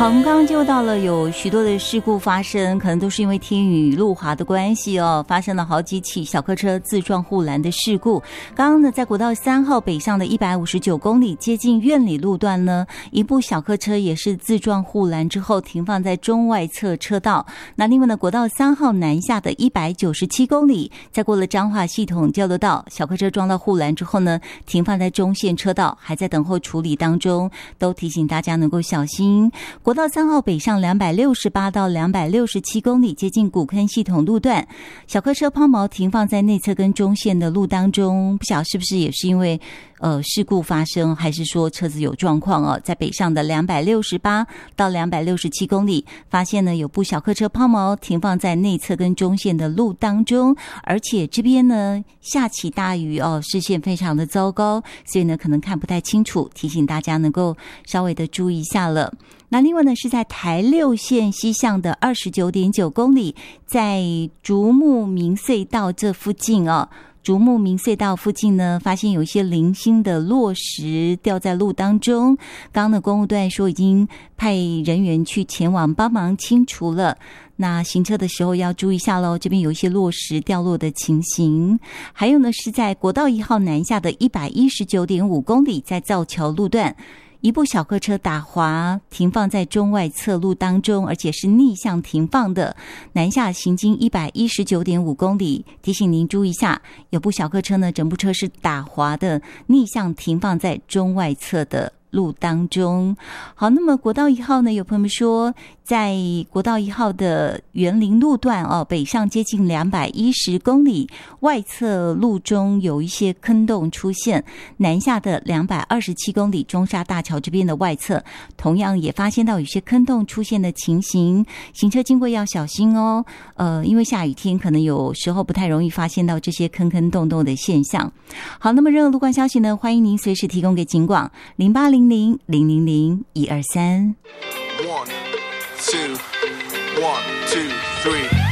好，我们刚刚就到了有许多的事故发生，可能都是因为天雨路滑的关系哦，发生了好几起小客车自撞护栏的事故。刚刚呢，在国道3号北上的159公里接近苑里路段呢，一部小客车也是自撞护栏之后停放在中外侧车道。那另外呢，国道3号南下的197公里，在过了彰化系统交流道，小客车撞到护栏之后呢，停放在中线车道，还在等候处理当中，都提醒大家能够小心。国道3号北上268到267公里，接近古坑系统路段，小客车抛锚停放在内侧跟中线的路当中，不晓得是不是也是因为事故发生，还是说车子有状况哦？在北上的268到267公里，发现呢有部小客车抛锚停放在内侧跟中线的路当中，而且这边呢下起大雨哦，视线非常的糟糕，所以呢可能看不太清楚，提醒大家能够稍微的注意一下了。那另外呢，是在台6线西向的29.9公里，在竹木明隧道这附近哦。竹木明隧道附近呢，发现有一些零星的落石掉在路当中。刚刚的公务段说已经派人员去前往帮忙清除了。那行车的时候要注意一下咯，这边有一些落石掉落的情形。还有呢，是在国道1号南下的119.5公里，在造桥路段。一部小客车打滑停放在中外侧路当中，而且是逆向停放的，南下行经119.5公里，提醒您注意一下，有部小客车呢，整部车是打滑的，逆向停放在中外侧的路当中。好，那么国道1号呢，有朋友们说在国道1号的园林路段哦，北上接近210公里，外侧路中有一些坑洞出现，南下的227公里中沙大桥这边的外侧同样也发现到有些坑洞出现的情形，行车经过要小心哦。因为下雨天可能有时候不太容易发现到这些坑坑洞洞的现象。好，那么任何路况消息呢，欢迎您随时提供给警广0800-000-123。1, 2, 1, 2, 3